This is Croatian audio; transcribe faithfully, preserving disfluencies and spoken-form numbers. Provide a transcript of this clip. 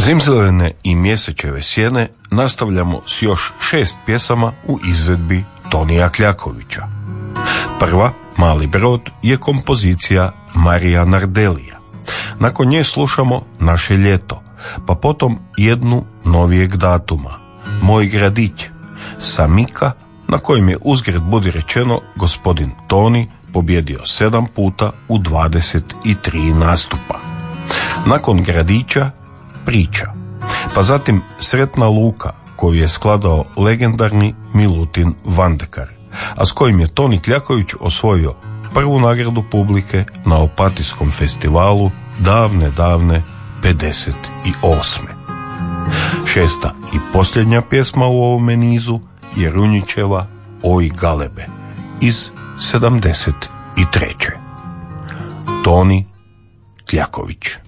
Zimzelene i mjesečeve sjene nastavljamo s još šest pjesama u izvedbi Tonija Kljakovića. Prva, Mali brod, je kompozicija Marija Nardelija. Nakon nje slušamo Naše ljeto, pa potom jednu novijeg datuma, Moj gradić, sa Mika, na kojem je uzgred budi rečeno gospodin Toni pobjedio sedam puta u dvadeset tri nastupa. Nakon gradića Priča, pa zatim Sretna luka, koju je skladao legendarni Milutin Vandekar, a s kojim je Toni Kljaković osvojio prvu nagradu publike na Opatijskom festivalu davne, davne pedeset osme. Šesta i posljednja pjesma u ovome nizu je Runjićeva Oj galebe iz sedamdeset treće. Toni Kljaković.